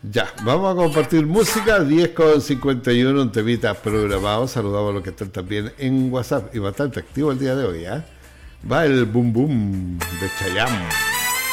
Ya, vamos a compartir música, 10:51, un temita programado. Saludamos a los que están también en WhatsApp y bastante activo el día de hoy, ¿eh? Va el boom boom de Chayanne.